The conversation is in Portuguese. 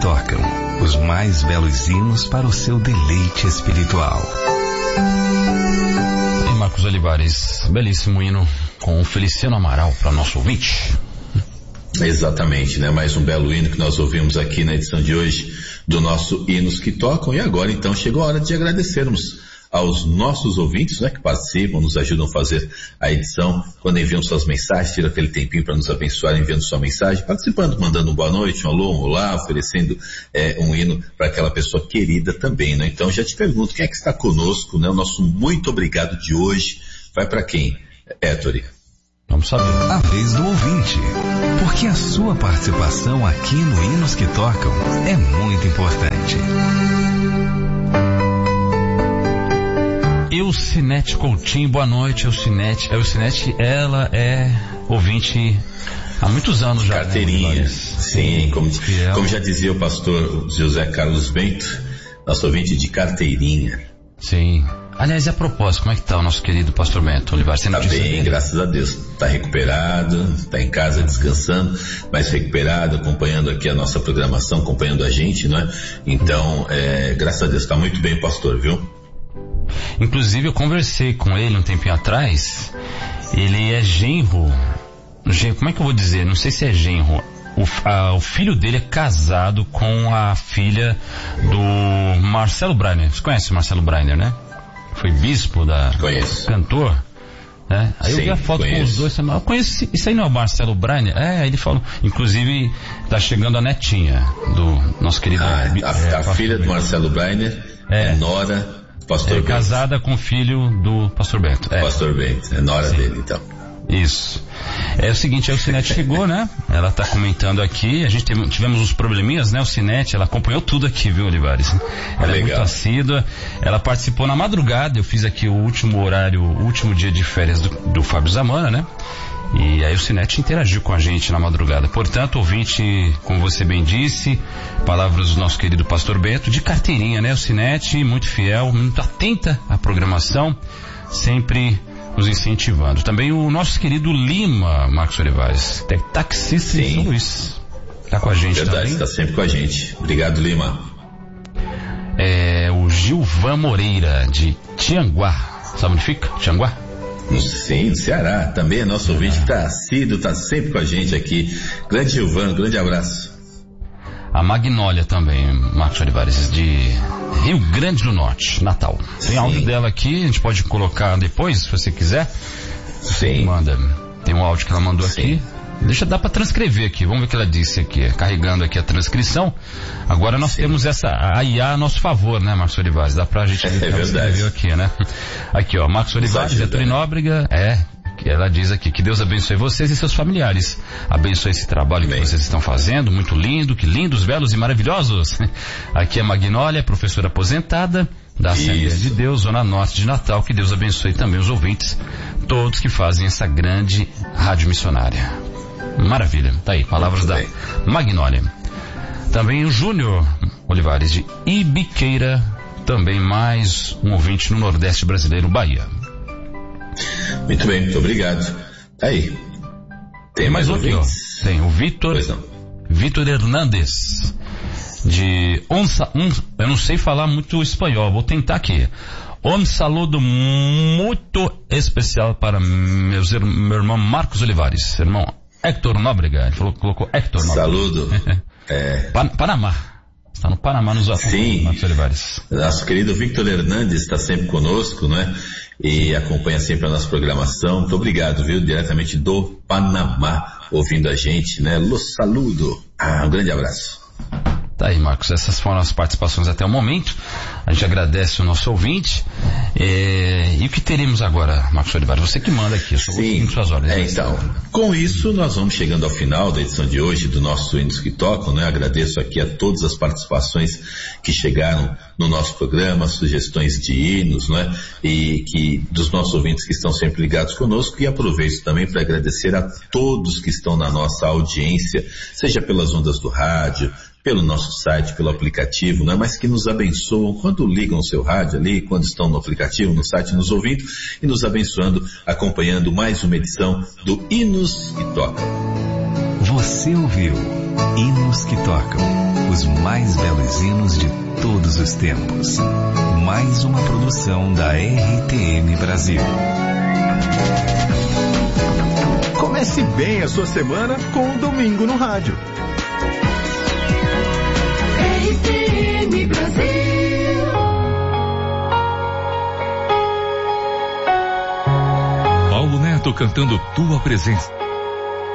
tocam, os mais belos hinos para o seu deleite espiritual. E Marcos Olivares, belíssimo hino com o Feliciano Amaral para nosso ouvinte. Exatamente, né? Mais um belo hino que nós ouvimos aqui na edição de hoje do nosso Hinos que Tocam. E agora então chegou a hora de agradecermos aos nossos ouvintes, né, que participam, nos ajudam a fazer a edição, quando enviam suas mensagens, tira aquele tempinho para nos abençoar enviando sua mensagem, participando, mandando um boa noite, um alô, um olá, oferecendo um hino para aquela pessoa querida também, né? Então já te pergunto, quem é que está conosco, né? O nosso muito obrigado de hoje vai para quem, Héctor? Vamos saber. A vez do ouvinte, porque a sua participação aqui no Hinos que Tocam é muito importante. Eucinete Coutinho, boa noite, Eucinete. A Eucinete, ela é ouvinte há muitos anos já. Carteirinha, né? sim, como já dizia o pastor José Carlos Bento, nosso ouvinte de carteirinha. Sim. Aliás, a propósito, como é que tá o nosso querido pastor Bento Olivares? Tá bem, graças a Deus. Tá recuperado, tá em casa descansando, mas recuperado, acompanhando aqui a nossa programação, acompanhando a gente, não é? Então, graças a Deus, tá muito bem, pastor, viu? Inclusive eu conversei com ele um tempinho atrás. Ele é genro, como é que eu vou dizer? Não sei se é genro. O filho dele é casado com a filha do Marcelo Breiner. Você conhece o Marcelo Breiner, né? Foi bispo da... Conheço. Cantor, né? Aí eu vi a foto conheço. com os dois. Eu conheço, isso aí não é o Marcelo Breiner? Aí ele falou, inclusive tá chegando a netinha do nosso querido... a filha do Marcelo Breiner é Nora... Pastor Bento. Casada com o filho do pastor Bento. Pastor Bento, é nora dele, então. Isso. É o seguinte, a Eucinete chegou, né? Ela tá comentando aqui, a gente tivemos uns probleminhas, né? O Eucinete, ela acompanhou tudo aqui, viu, Olivares? Ela é muito assídua, ela participou na madrugada, eu fiz aqui o último dia de férias do Fábio Zamana, né? E a Eucinete interagiu com a gente na madrugada. Portanto, ouvinte, como você bem disse, palavras do nosso querido pastor Bento, de carteirinha, né? Eucinete, muito fiel, muito atenta à programação, sempre nos incentivando. Também o nosso querido Lima, Marcos Olivares, taxista em São Luís. Tá com a gente também. Verdade, está sempre com a gente. Obrigado, Lima. O Gilvan Moreira, de Tianguá. Sabe onde fica? Tianguá? Sim, no Ceará, também é nosso ouvinte que está assíduo, está sempre com a gente aqui. Grande Gilvan, grande abraço. A Magnólia também, Marcos Olivares, de Rio Grande do Norte, Natal. Tem áudio dela aqui, a gente pode colocar depois, se você quiser. Sim. Manda. Tem um áudio que ela mandou aqui. Dá para transcrever aqui, vamos ver o que ela disse aqui, carregando aqui a transcrição. Agora nós temos a IA a nosso favor, né, Marcos Olivares? Dá pra gente transcrever aqui, né? Aqui, ó, Marcos Olivares, Getúlio Nóbrega, ela diz aqui, que Deus abençoe vocês e seus familiares. Abençoe esse trabalho que vocês estão fazendo, muito lindo, que lindos, belos e maravilhosos. Aqui é Magnólia, professora aposentada da Assembleia de Deus, Zona Norte de Natal. Que Deus abençoe também os ouvintes, todos que fazem essa grande rádio missionária. Maravilha, tá aí, palavras da Magnólia. Também o Júnior Olivares, de Ibiqueira, também mais um ouvinte no Nordeste brasileiro, Bahia. Muito bem, muito obrigado. Tá aí. Tem mais um aqui, ó. Tem o Vitor Hernandes, de eu não sei falar muito espanhol, vou tentar aqui. Um saludo muito especial para meu irmão Marcos Olivares, irmão Héctor Nóbrega. Ele colocou Héctor Nóbrega. Saludo. Panamá. Está no Panamá nos Sim. Marcos Olivares. Nosso querido Victor Hernandes está sempre conosco, né? E acompanha sempre a nossa programação. Muito obrigado, viu? Diretamente do Panamá, ouvindo a gente, né? Los saludo. Um grande abraço. Tá aí, Marcos, essas foram as participações até o momento. A gente agradece o nosso ouvinte. E o que teremos agora, Marcos Olivares? Você que manda aqui, eu estou seguindo suas ordens. Então, com isso nós vamos chegando ao final da edição de hoje do nosso Hinos que Tocam, né? Agradeço aqui a todas as participações que chegaram no nosso programa, sugestões de hinos, né? E que dos nossos ouvintes que estão sempre ligados conosco, e aproveito também para agradecer a todos que estão na nossa audiência, seja pelas ondas do rádio, pelo nosso site, pelo aplicativo, né? Mas que nos abençoam quando ligam o seu rádio ali, quando estão no aplicativo, no site, nos ouvindo e nos abençoando, acompanhando mais uma edição do Hinos que Tocam. Você ouviu Hinos que tocam, os mais belos hinos de todos os tempos. Mais uma produção da RTM Brasil. Comece bem a sua semana com o Domingo no Rádio. RTM Brasil. Paulo Neto cantando Tua Presença.